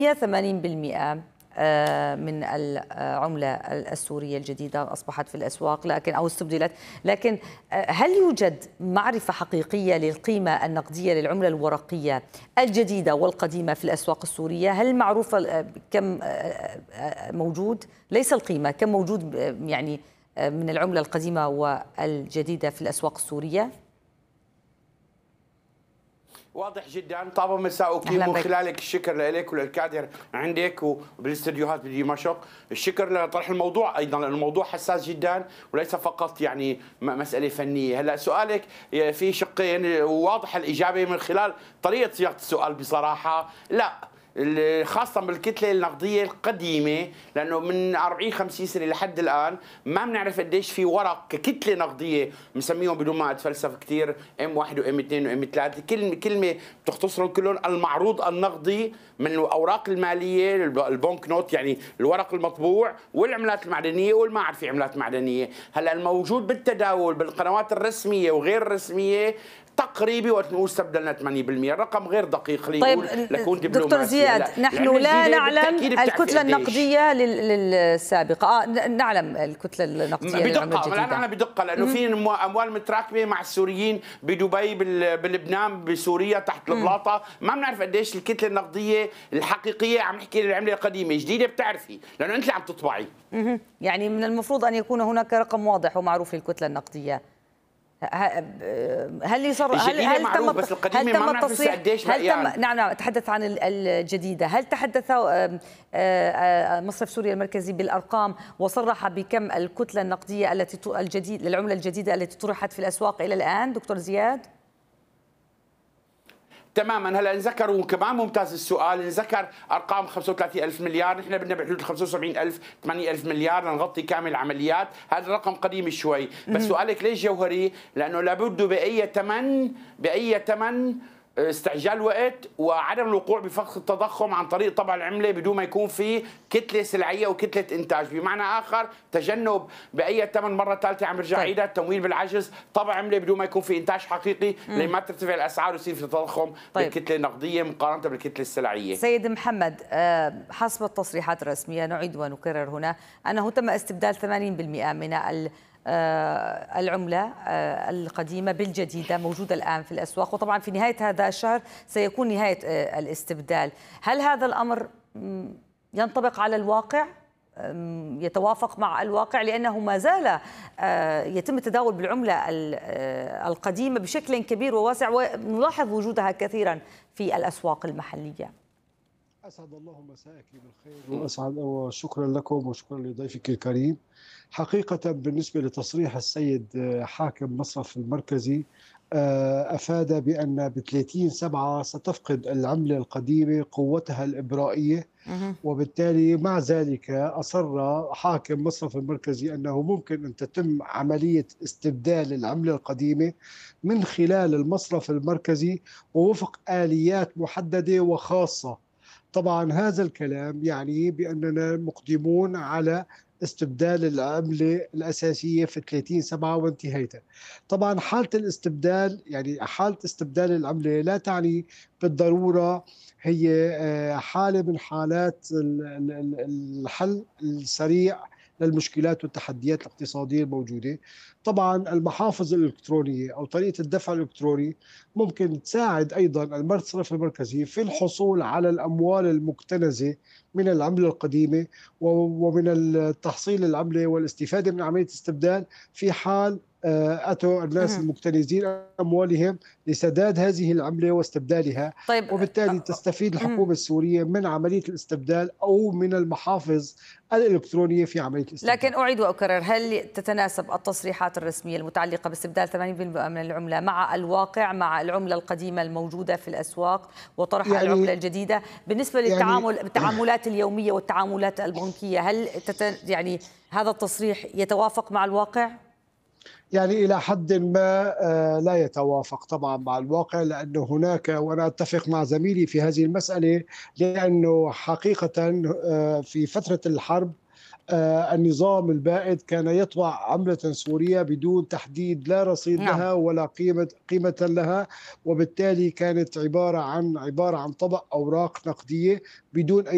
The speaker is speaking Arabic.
هي 80% من العملة السورية الجديدة أصبحت في الأسواق أو استبدلت، لكن هل يوجد معرفة حقيقية للقيمة النقدية للعملة الورقية الجديدة والقديمة في الأسواق السورية؟ هل معروفة كم موجود؟ ليس القيمة، كم موجود يعني من العملة القديمة والجديدة في الأسواق السورية؟ واضح جدا. طاب مساء من خلالك الشكر لك وللكادر عندك وبالاستديوهات بدمشق. الشكر لطرح الموضوع ايضا، لانه الموضوع حساس جدا وليس فقط يعني مساله فنيه. هلا سؤالك في شقين، وواضح الاجابه من خلال طريقه صياغه السؤال بصراحه. لا، خاصة بالكتلة النقدية القديمة، لأنه من 40-50 سنة لحد الآن ما بنعرف قديش في ورق ككتلة نقدية، بنسميهم بدون ما أتفلسف كثير M1 وM2 وM3، كلمة بتختصرهم كلهم المعروض النقدي من الأوراق المالية، البنك نوت يعني الورق المطبوع، والعملات المعدنية والما عاد في عملات معدنية. هلا الموجود بالتداول بالقنوات الرسمية وغير الرسمية تقريبي وقت نقول استبدلنا 80%، الرقم غير دقيق. طيب دكتور زياد، نحن لا نعلم الكتلة النقدية للسابقة. نعلم الكتلة النقدية بدقة، لا نعلم بدقة، لأنه في أموال متراكمة مع السوريين بدبي بلبنان بسوريا تحت البلاطة، ما بنعرف قديش الكتلة النقدية الحقيقية. عم نحكي العملة القديمة جديدة بتعرفي، لأنه أنت اللي عم تطبعي. يعني من المفروض أن يكون هناك رقم واضح ومعروف للكتلة النقدية. هل تم بس القديمه ما بنعرف لسه قديش بقيان. نعم اتحدث عن الجديده. هل تحدث مصرف سوريا المركزي بالارقام وصرح بكم الكتله النقديه للعمله الجديده التي طرحت في الاسواق الى الان دكتور زياد؟ تماما. هلا ذكروا كمان ممتاز السؤال، ذكر ارقام 35,000 مليار، نحن بدنا بحدود 75,000 80,000 مليار لنغطي كامل العمليات. هذا الرقم قديم شوي، بس سؤالك ليش جوهري؟ لانه لابد باي ثمن استعجال وقت وعدم الوقوع بفخ التضخم عن طريق طبع العمله بدون ما يكون في كتله سلعيه وكتله انتاج. بمعنى اخر تجنب باي ثمن، مره ثالثه عم برجع عيدها، التمويل بالعجز، طبع عمله بدون ما يكون في انتاج حقيقي لما ترتفع الاسعار ويصير في تضخم بالكتله النقديه مقارنه بالكتله السلعيه. سيد محمد، حسب التصريحات الرسميه نعيد ونكرر هنا انه تم استبدال 80% من العملة القديمة بالجديدة موجودة الآن في الأسواق، وطبعا في نهاية هذا الشهر سيكون نهاية الاستبدال. هل هذا الأمر ينطبق على الواقع؟ يتوافق مع الواقع؟ لأنه ما زال يتم التداول بالعملة القديمة بشكل كبير وواسع، ونلاحظ وجودها كثيرا في الأسواق المحلية. أسعد الله مساءك بالخير وشكرا لكم وشكرا لضيفك الكريم. حقيقة بالنسبة لتصريح السيد حاكم مصرف المركزي أفاد بأن ب 30/7 ستفقد العملة القديمة قوتها الإبرائية، وبالتالي مع ذلك أصر حاكم مصرف المركزي أنه ممكن أن تتم عملية استبدال العملة القديمة من خلال المصرف المركزي ووفق آليات محددة وخاصة. طبعا هذا الكلام يعني بأننا مقدمون على استبدال العملة الأساسية في 30/7 وانتهيتها. طبعا حالة الاستبدال، يعني حالة استبدال العملة لا تعني بالضرورة هي حالة من حالات الحل السريع للمشكلات والتحديات الاقتصادية الموجودة. طبعا المحافظ الإلكترونية أو طريقة الدفع الإلكتروني ممكن تساعد أيضا المصرف المركزي في الحصول على الأموال المكتنزة من العملة القديمة ومن تحصيل العملة والاستفادة من عملية الاستبدال في حال أتوا الناس المكتنزين أموالهم لسداد هذه العملة واستبدالها. طيب، وبالتالي تستفيد الحكومة السورية من عملية الاستبدال أو من المحافظ الإلكترونية في عملية الاستبدال. لكن أعيد وأكرر، هل تتناسب التصريحات الرسمية المتعلقة باستبدال 80% من العملة مع الواقع، مع العملة القديمة الموجودة في الأسواق وطرح يعني العملة الجديدة بالنسبة للتعاملات اليومية والتعاملات البنكية؟ هل يعني هذا التصريح يتوافق مع الواقع؟ يعني إلى حد ما لا يتوافق طبعا مع الواقع، لأنه هناك، وأنا أتفق مع زميلي في هذه المسألة، لأنه حقيقة في فترة الحرب النظام البائد كان يطبع عملة سورية بدون تحديد لا رصيد لها ولا قيمة لها، وبالتالي كانت عبارة عن طبع أوراق نقدية بدون أي